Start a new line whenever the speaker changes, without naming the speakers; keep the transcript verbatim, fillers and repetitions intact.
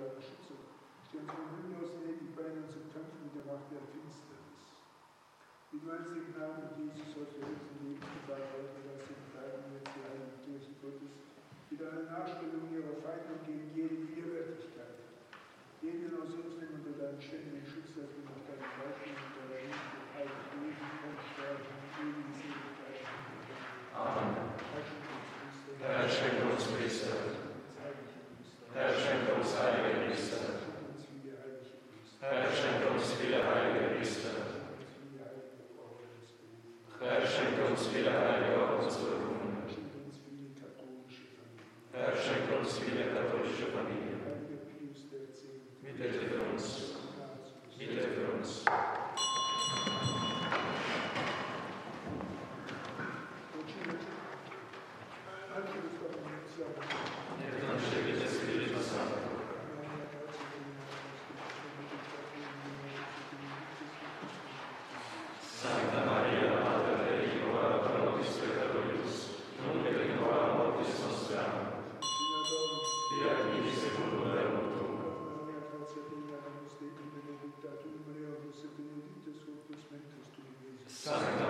heiligen Schütze. Steh uns von Himmel aus gnädig bei uns im Kampf mit der Macht der Finsternis. Wie du als den Namen Jesus aus der höchsten Leben gesagt hast, dass sie bleiben jetzt die heiligen Kirche Gottes, wieder eine Nachstellung ihrer Feinde und gegen jede Widerwärtigkeit. Jeden aus uns nehmen unter deinen ständigen Schutz, dass wir nach deinem Beispiel und deiner Liebe heilig leben und sterben und ewige Seligkeit.
Amen. Herr, schenke uns Priester. Herr, schenke uns heilige Priester. Herr, schenke uns viele heilige Priester. Herr, schenke uns viele heilige Ordensberufene. Herr, schenke uns viele katholische Familien. Bitte für uns. Bitte für uns. Santa Maria, Mater Dei, ora pro nobis peccatoribus, nunc et in hora mortis nostrae. Fiat mihi secundum verbum tuum. Santa